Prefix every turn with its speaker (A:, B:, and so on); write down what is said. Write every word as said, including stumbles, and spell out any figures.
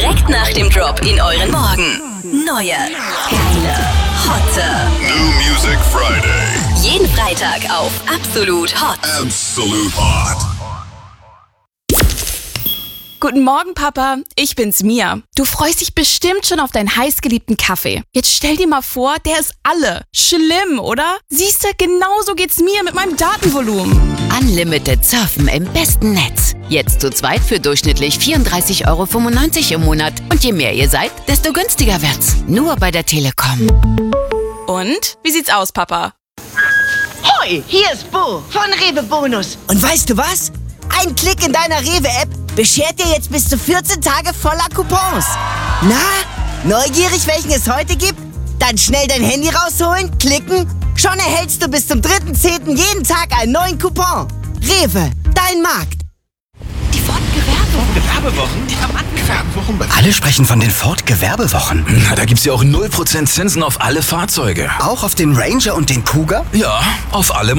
A: Direkt nach dem Drop in euren Morgen. Neue, geile, hotte
B: New Music Friday.
A: Jeden Freitag auf Absolut Hot.
B: Absolute Hot.
C: Guten Morgen, Papa. Ich bin's, Mia. Du freust dich bestimmt schon auf deinen heißgeliebten Kaffee. Jetzt stell dir mal vor, der ist alle. Schlimm, oder? Siehst du, genauso geht's mir mit meinem Datenvolumen.
D: Unlimited Surfen im besten Netz. Jetzt zu zweit für durchschnittlich vierunddreißig Euro fünfundneunzig im Monat. Und je mehr ihr seid, desto günstiger wird's. Nur bei der Telekom.
C: Und? Wie sieht's aus, Papa?
E: Hoi, hier ist Bo von Rewe Bonus. Und weißt du was? Ein Klick in deiner Rewe-App beschert dir jetzt bis zu vierzehn Tage voller Coupons. Na, neugierig, welchen es heute gibt? Dann schnell dein Handy rausholen, klicken. Schon erhältst du bis zum dritten zehnten jeden Tag einen neuen Coupon. Rewe, dein Markt.
D: Die Ford-Gewerbewochen.
F: Gewerbewochen? Die haben Gewerbewochen bei...
G: Alle sprechen von den Ford-Gewerbewochen.
F: Na, da gibt's ja auch null Prozent Zinsen auf alle Fahrzeuge.
G: Auch auf den Ranger und den Kuga?
F: Ja, auf alle